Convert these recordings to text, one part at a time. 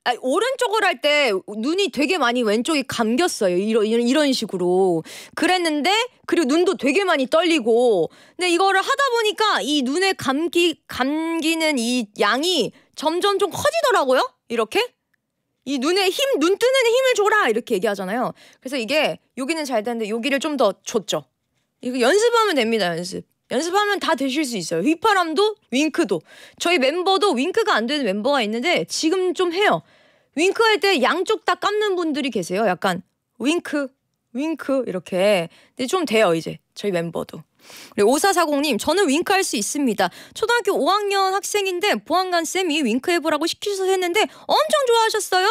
오른쪽을 할 때 눈이 되게 많이 왼쪽이 감겼어요. 이런 식으로. 그랬는데 그리고 눈도 되게 많이 떨리고. 근데 이거를 하다 보니까 이 눈에 감기는 이 양이 점점 좀 커지더라고요. 이렇게. 이 눈에 눈 뜨는 힘을 줘라 이렇게 얘기하잖아요. 그래서 이게 여기는 잘 되는데 여기를 좀 더 줬죠. 이거 연습하면 됩니다. 연습하면 다 되실 수 있어요. 휘파람도 윙크도. 저희 멤버도 윙크가 안 되는 멤버가 있는데 지금 좀 해요. 윙크할 때 양쪽 다 감는 분들이 계세요. 약간 윙크 이렇게. 근데 좀 돼요 이제 저희 멤버도. 그리고 5440님 저는 윙크할 수 있습니다. 초등학교 5학년 학생인데 보안관 쌤이 윙크해보라고 시키셔서 했는데 엄청 좋아하셨어요.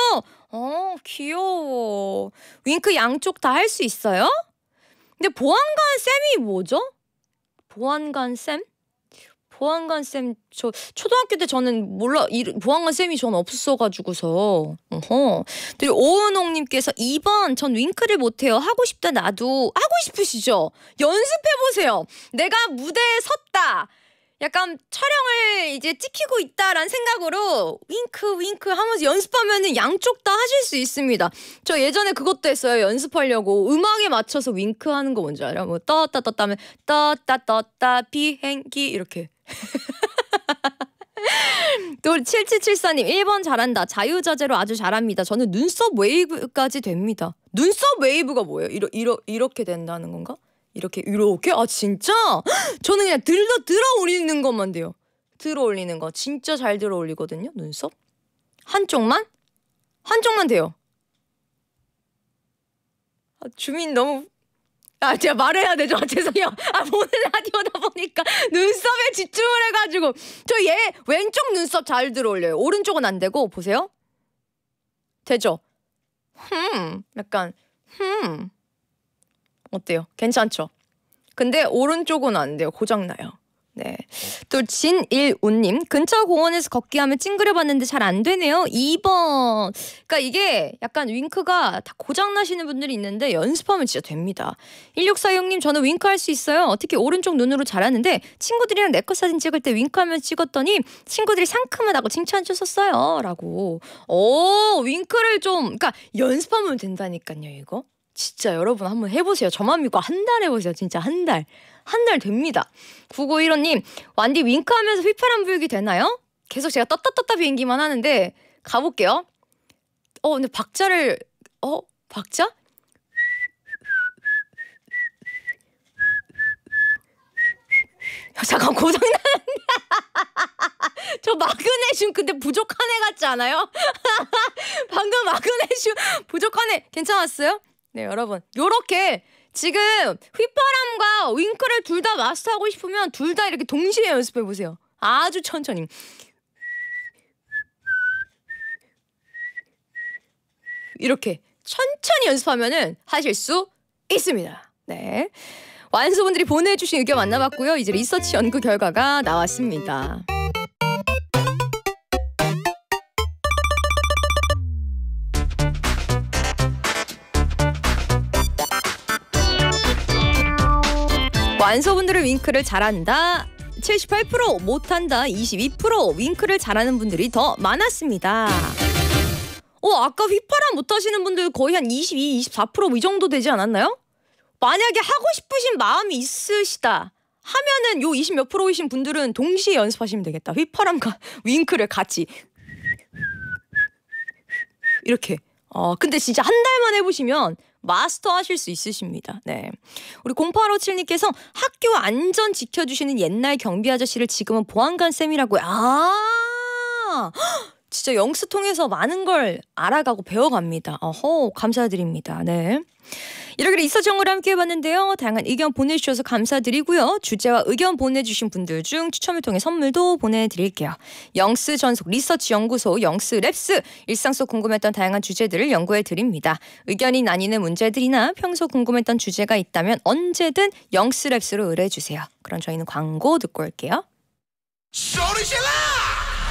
귀여워. 윙크 양쪽 다 할 수 있어요? 근데 보안관 쌤이 뭐죠? 보안관 쌤? 보안관 쌤, 저 초등학교 때 저는 몰라. 보안관 쌤이 전 없었어가지고서. 그리고 오은홍님께서 2번 전 윙크를 못해요. 하고 싶다 나도. 하고 싶으시죠? 연습해보세요. 내가 무대에 섰다. 약간 촬영을 이제 찍히고 있다라는 생각으로 윙크 하면서 연습하면은 양쪽 다 하실 수 있습니다. 저 예전에 그것도 했어요. 연습하려고 음악에 맞춰서 윙크하는 거 뭔지 알아요? 뭐 떴다 하면 떴다 비행기 이렇게. 또 7774님 1번 잘한다. 자유자재로 아주 잘합니다. 저는 눈썹 웨이브까지 됩니다. 눈썹 웨이브가 뭐예요? 이렇게 된다는 건가? 이렇게? 아 진짜? 저는 그냥 들어 올리는 것만 돼요. 들어 올리는 거 진짜 잘 들어 올리거든요. 눈썹 한쪽만 돼요. 주민 너무 제가 말해야 되죠. 죄송해요. 보는 라디오다 보니까 눈썹에 집중을 해가지고 저 얘 왼쪽 눈썹 잘 들어 올려요. 오른쪽은 안 되고 보세요. 되죠? 약간 어때요? 괜찮죠? 근데 오른쪽은 안 돼요. 고장나요. 네. 또 진일우님 근처 공원에서 걷기 하면 찡그려봤는데 잘 안 되네요. 2번. 그러니까 이게 약간 윙크가 다 고장나시는 분들이 있는데 연습하면 진짜 됩니다. 1646님 저는 윙크할 수 있어요. 특히 오른쪽 눈으로 잘하는데 친구들이랑 내컷 사진 찍을 때 윙크하면서 찍었더니 친구들이 상큼하다고 칭찬 주셨어요. 라고. 윙크를 좀 그러니까 연습하면 된다니까요. 이거. 진짜 여러분 한번 해보세요. 저만 믿고 한 달 해보세요. 진짜 한 달 됩니다. 9915님 완디 윙크하면서 휘파람 불기 되나요? 계속 제가 떴다 비행기만 하는데 가볼게요. 근데 박자를 박자? 잠깐 고장나는데 저 마그네슘 근데 부족한 애 같지 않아요? 방금 마그네슘 부족한 애 괜찮았어요? 네 여러분 요렇게 지금 휘파람과 윙크를 둘 다 마스터하고 싶으면 둘 다 이렇게 동시에 연습해보세요. 아주 천천히. 이렇게 천천히 연습하면은 하실 수 있습니다. 네. 완수분들이 보내주신 의견 만나봤고요. 이제 리서치 연구 결과가 나왔습니다. 완소분들은 윙크를 잘한다 78%, 못한다 22%, 윙크를 잘하는 분들이 더 많았습니다. 아까 휘파람 못하시는 분들 거의 한 22, 24% 이 정도 되지 않았나요? 만약에 하고 싶으신 마음이 있으시다 하면은 요 20 몇 프로이신 분들은 동시에 연습하시면 되겠다. 휘파람과 윙크를 같이 이렇게. 근데 진짜 한 달만 해보시면 마스터 하실 수 있으십니다. 네. 우리 0857님께서 학교 안전 지켜주시는 옛날 경비 아저씨를 지금은 보안관 쌤이라고요. 진짜 영스 통해서 많은 걸 알아가고 배워갑니다. 감사드립니다. 네. 이렇게 리서치 연구를 함께 해봤는데요. 다양한 의견 보내주셔서 감사드리고요. 주제와 의견 보내주신 분들 중 추첨을 통해 선물도 보내드릴게요. 영스 전속 리서치 연구소 영스 랩스 일상 속 궁금했던 다양한 주제들을 연구해드립니다. 의견이 나뉘는 문제들이나 평소 궁금했던 주제가 있다면 언제든 영스 랩스로 의뢰해주세요. 그럼 저희는 광고 듣고 올게요. 소리 질러!